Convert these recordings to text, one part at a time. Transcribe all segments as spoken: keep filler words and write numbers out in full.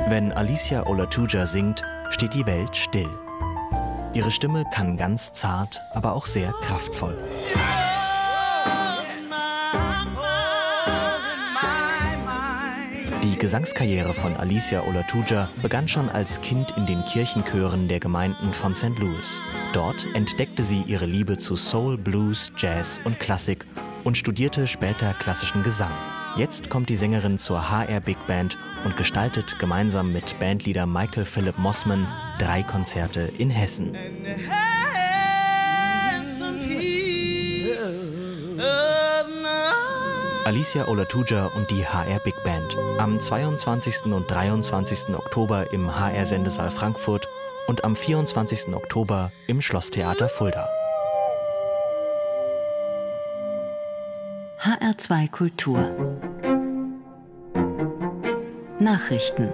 Wenn Alicia Olatuja singt, steht die Welt still. Ihre Stimme kann ganz zart, aber auch sehr kraftvoll. Die Gesangskarriere von Alicia Olatuja begann schon als Kind in den Kirchenchören der Gemeinden von Sankt Louis. Dort entdeckte sie ihre Liebe zu Soul, Blues, Jazz und Klassik und studierte später klassischen Gesang. Jetzt kommt die Sängerin zur H R Big Band und gestaltet gemeinsam mit Bandleader Michael Philip Mossman drei Konzerte in Hessen. Alicia Olatuja und die H R Big Band. Am zweiundzwanzigsten und dreiundzwanzigsten Oktober im H R-Sendesaal Frankfurt und am vierundzwanzigsten Oktober im Schlosstheater Fulda. H R zwei Kultur Nachrichten.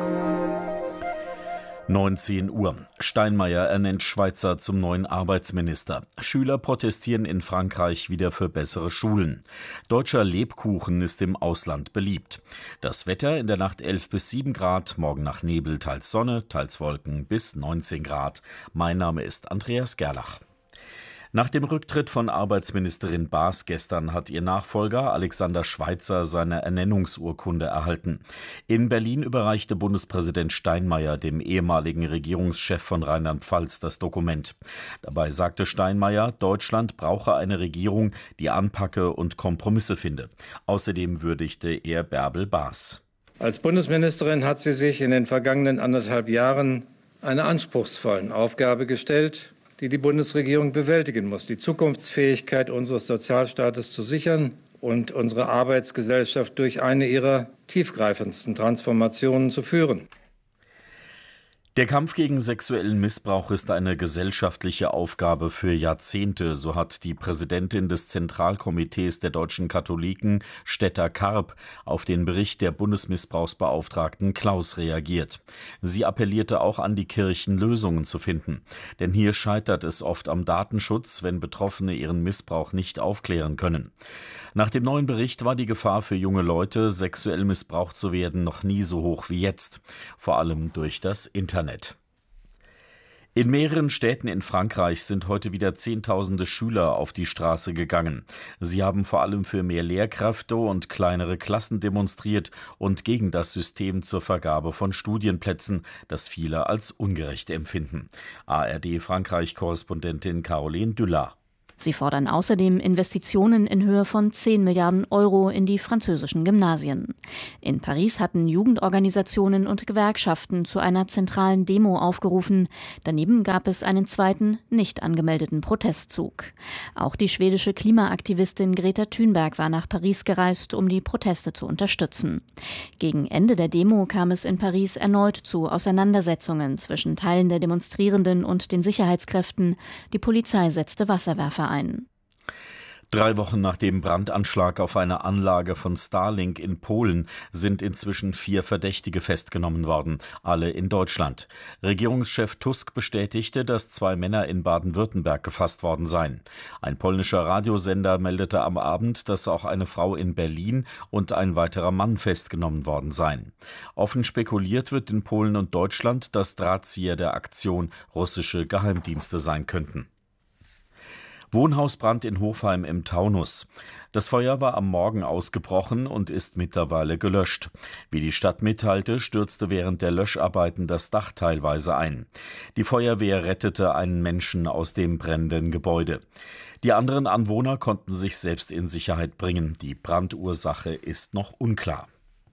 neunzehn Uhr. Steinmeier ernennt Schweizer zum neuen Arbeitsminister. Schüler protestieren in Frankreich wieder für bessere Schulen. Deutscher Lebkuchen ist im Ausland beliebt. Das Wetter in der Nacht elf bis sieben Grad, morgen nach Nebel, teils Sonne, teils Wolken bis neunzehn Grad. Mein Name ist Andreas Gerlach. Nach dem Rücktritt von Arbeitsministerin Baas gestern hat ihr Nachfolger Alexander Schweitzer seine Ernennungsurkunde erhalten. In Berlin überreichte Bundespräsident Steinmeier dem ehemaligen Regierungschef von Rheinland-Pfalz das Dokument. Dabei sagte Steinmeier, Deutschland brauche eine Regierung, die anpacke und Kompromisse finde. Außerdem würdigte er Bärbel Baas. Als Bundesministerin hat sie sich in den vergangenen anderthalb Jahren einer anspruchsvollen Aufgabe gestellt, die die Bundesregierung bewältigen muss, die Zukunftsfähigkeit unseres Sozialstaates zu sichern und unsere Arbeitsgesellschaft durch eine ihrer tiefgreifendsten Transformationen zu führen. Der Kampf gegen sexuellen Missbrauch ist eine gesellschaftliche Aufgabe für Jahrzehnte, so hat die Präsidentin des Zentralkomitees der deutschen Katholiken, Stetta Karp, auf den Bericht der Bundesmissbrauchsbeauftragten Klaus reagiert. Sie appellierte auch an die Kirchen, Lösungen zu finden. Denn hier scheitert es oft am Datenschutz, wenn Betroffene ihren Missbrauch nicht aufklären können. Nach dem neuen Bericht war die Gefahr für junge Leute, sexuell missbraucht zu werden, noch nie so hoch wie jetzt. Vor allem durch das Internet. In mehreren Städten in Frankreich sind heute wieder Zehntausende Schüler auf die Straße gegangen. Sie haben vor allem für mehr Lehrkräfte und kleinere Klassen demonstriert und gegen das System zur Vergabe von Studienplätzen, das viele als ungerecht empfinden. A R D-Frankreich-Korrespondentin Caroline Dullat. Sie fordern außerdem Investitionen in Höhe von zehn Milliarden Euro in die französischen Gymnasien. In Paris hatten Jugendorganisationen und Gewerkschaften zu einer zentralen Demo aufgerufen. Daneben gab es einen zweiten, nicht angemeldeten Protestzug. Auch die schwedische Klimaaktivistin Greta Thunberg war nach Paris gereist, um die Proteste zu unterstützen. Gegen Ende der Demo kam es in Paris erneut zu Auseinandersetzungen zwischen Teilen der Demonstrierenden und den Sicherheitskräften. Die Polizei setzte Wasserwerfer ein. Drei Wochen nach dem Brandanschlag auf eine Anlage von Starlink in Polen sind inzwischen vier Verdächtige festgenommen worden, alle in Deutschland. Regierungschef Tusk bestätigte, dass zwei Männer in Baden-Württemberg gefasst worden seien. Ein polnischer Radiosender meldete am Abend, dass auch eine Frau in Berlin und ein weiterer Mann festgenommen worden seien. Offen spekuliert wird in Polen und Deutschland, dass Drahtzieher der Aktion russische Geheimdienste sein könnten. Wohnhausbrand in Hofheim im Taunus. Das Feuer war am Morgen ausgebrochen und ist mittlerweile gelöscht. Wie die Stadt mitteilte, stürzte während der Löscharbeiten das Dach teilweise ein. Die Feuerwehr rettete einen Menschen aus dem brennenden Gebäude. Die anderen Anwohner konnten sich selbst in Sicherheit bringen. Die Brandursache ist noch unklar.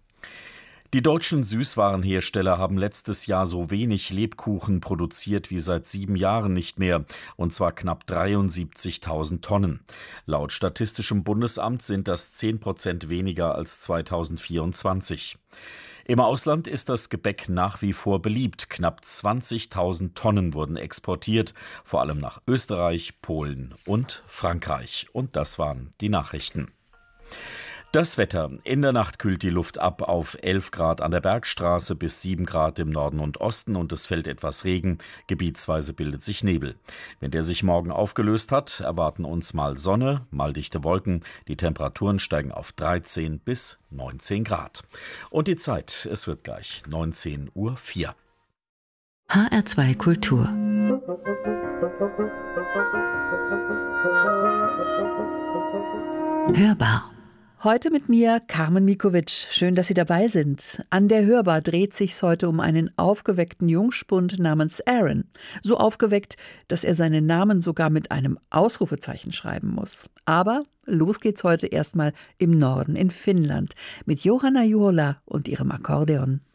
Die deutschen Süßwarenhersteller haben letztes Jahr so wenig Lebkuchen produziert wie seit sieben Jahren nicht mehr, und zwar knapp dreiundsiebzigtausend Tonnen. Laut Statistischem Bundesamt sind das zehn Prozent weniger als zweitausendvierundzwanzig. Im Ausland ist das Gebäck nach wie vor beliebt. Knapp zwanzigtausend Tonnen wurden exportiert, vor allem nach Österreich, Polen und Frankreich. Und das waren die Nachrichten. Das Wetter. In der Nacht kühlt die Luft ab auf elf Grad an der Bergstraße bis sieben Grad im Norden und Osten und es fällt etwas Regen. Gebietsweise bildet sich Nebel. Wenn der sich morgen aufgelöst hat, erwarten uns mal Sonne, mal dichte Wolken. Die Temperaturen steigen auf dreizehn bis neunzehn Grad. Und die Zeit, es wird gleich neunzehn Uhr vier. H R zwei Kultur. Hörbar. Heute mit mir Carmen Mikovic. Schön, dass Sie dabei sind. An der Hörbar dreht sich's heute um einen aufgeweckten Jungspund namens Aaron. So aufgeweckt, dass er seinen Namen sogar mit einem Ausrufezeichen schreiben muss. Aber los geht's heute erstmal im Norden in Finnland mit Johanna Juhola und ihrem Akkordeon.